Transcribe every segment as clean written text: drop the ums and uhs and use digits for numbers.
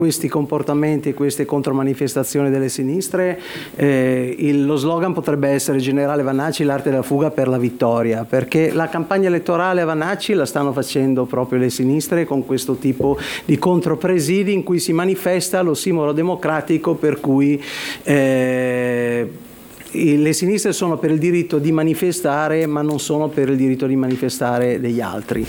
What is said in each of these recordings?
questi comportamenti, queste contromanifestazioni delle sinistre, lo slogan potrebbe essere: Generale Vannacci, l'arte della fuga per la vittoria, perché la campagna elettorale a Vannacci la stanno facendo proprio le sinistre con questo tipo di contropresidi in cui si manifesta l'ossimoro democratico per cui le sinistre sono per il diritto di manifestare, ma non sono per il diritto di manifestare degli altri.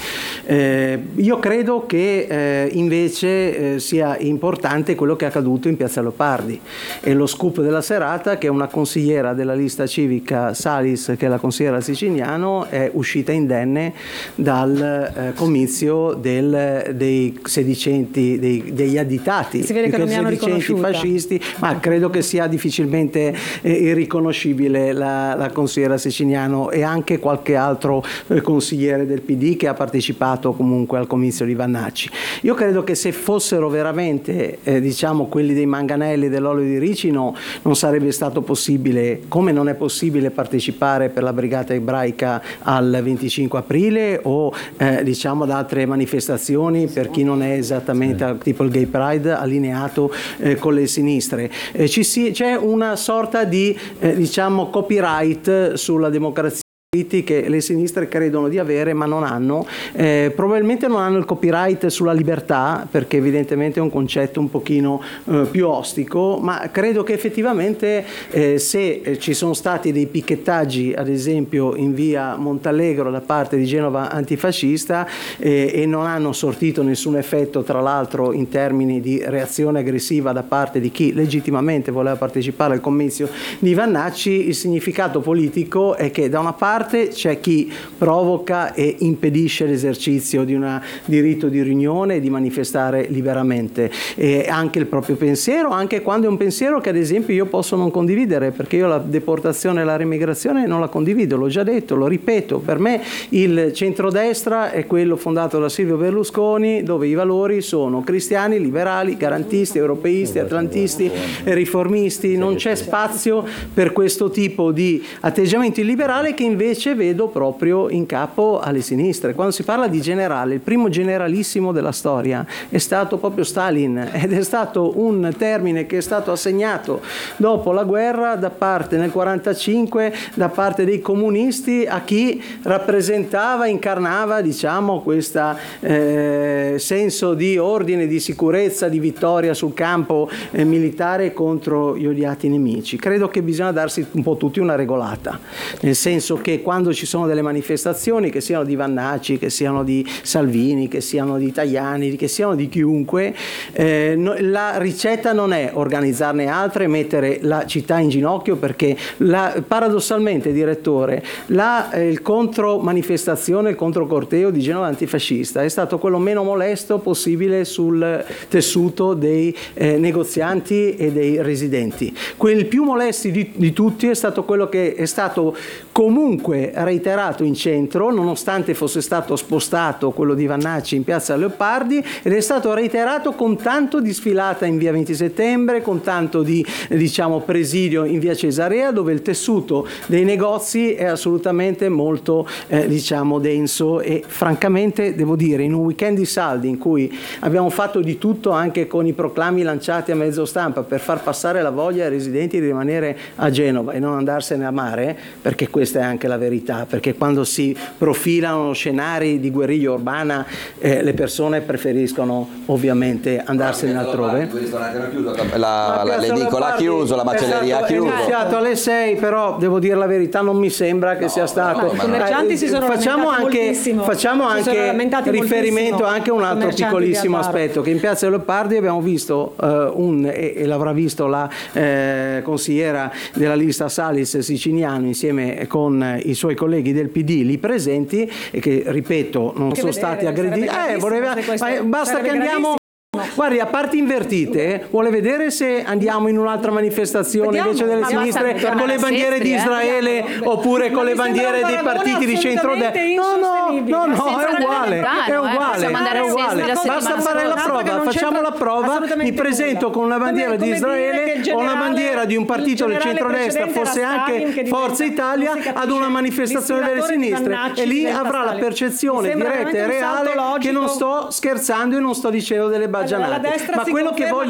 Io credo che invece sia importante quello che è accaduto in Piazza Leopardi, e lo scoop della serata che una consigliera della lista civica, Salis, che è la consigliera Siciliano, è uscita indenne dal comizio dei sedicenti, degli additati, si vede che non mi hanno riconosciuta, fascisti, ma credo che sia difficilmente irriconoscibile la consigliera Siciliano e anche qualche altro consigliere del PD che ha partecipato comunque al comizio di Vannacci. Io credo che se fossero veramente diciamo quelli dei manganelli dell'olio di ricino, non sarebbe stato possibile, come non è possibile partecipare per la brigata ebraica al 25 aprile o diciamo ad altre manifestazioni per chi non è esattamente tipo il Gay Pride allineato con le sinistre. C'è una sorta di diciamo copyright sulla democrazia che le sinistre credono di avere ma non hanno, probabilmente non hanno il copyright sulla libertà, perché evidentemente è un concetto un pochino più ostico, ma credo che effettivamente se ci sono stati dei picchettaggi ad esempio in via Montallegro da parte di Genova antifascista e non hanno sortito nessun effetto, tra l'altro in termini di reazione aggressiva da parte di chi legittimamente voleva partecipare al comizio di Vannacci, il significato politico è che da una parte c'è chi provoca e impedisce l'esercizio di un diritto di riunione e di manifestare liberamente, e anche il proprio pensiero, anche quando è un pensiero che ad esempio io posso non condividere, perché io la deportazione e la remigrazione non la condivido, l'ho già detto, lo ripeto. Per me il centrodestra è quello fondato da Silvio Berlusconi, dove i valori sono cristiani, liberali, garantisti, europeisti, atlantisti, riformisti. Non c'è spazio per questo tipo di atteggiamento illiberale che invece vedo proprio in capo alle sinistre. Quando si parla di generale, il primo generalissimo della storia è stato proprio Stalin, ed è stato un termine che è stato assegnato dopo la guerra da parte nel 45 da parte dei comunisti a chi rappresentava, incarnava diciamo questo senso di ordine, di sicurezza, di vittoria sul campo militare contro gli odiati nemici. Credo che bisogna darsi un po' tutti una regolata, nel senso che quando ci sono delle manifestazioni, che siano di Vannacci, che siano di Salvini, che siano di Tajani, che siano di chiunque, la ricetta non è organizzarne altre e mettere la città in ginocchio, perché paradossalmente, direttore, il contromanifestazione, il controcorteo di Genova antifascista è stato quello meno molesto possibile sul tessuto dei negozianti e dei residenti. Quelli più molesti di tutti è stato quello che è stato comunque reiterato in centro, nonostante fosse stato spostato quello di Vannacci in piazza Leopardi, ed è stato reiterato con tanto di sfilata in via 20 settembre, con tanto di diciamo presidio in via Cesarea, dove il tessuto dei negozi è assolutamente molto diciamo denso, e francamente devo dire, in un weekend di saldi in cui abbiamo fatto di tutto anche con i proclami lanciati a mezzo stampa per far passare la voglia ai residenti di rimanere a Genova e non andarsene a mare, perché questa è anche la verità, perché quando si profilano scenari di guerriglia urbana le persone preferiscono ovviamente andarsene altrove. L'edicola ha chiuso, la macelleria ha chiuso. È iniziato alle 6, però devo dire la verità, non mi sembra che sia stato. I commercianti si sono facciamo anche riferimento anche a un altro piccolissimo aspetto, che in piazza Leopardi abbiamo visto e l'avrà visto la consigliera della lista Salis Siciliano insieme con i suoi colleghi del PD lì presenti, e che ripeto non sono stati aggrediti. Basta che andiamo. Guardi, a parti invertite, vuole vedere se andiamo in un'altra manifestazione invece delle sinistre con le bandiere di Israele oppure con le bandiere dei partiti di centrodestra? No, è uguale. Basta fare la prova, facciamo la prova, mi presento con una bandiera di Israele o una bandiera di un partito del centrodestra, forse anche Forza Italia, ad una manifestazione delle sinistre, e lì avrà la percezione diretta e reale che non sto scherzando e non sto dicendo delle baggianate. Ma quello che voglio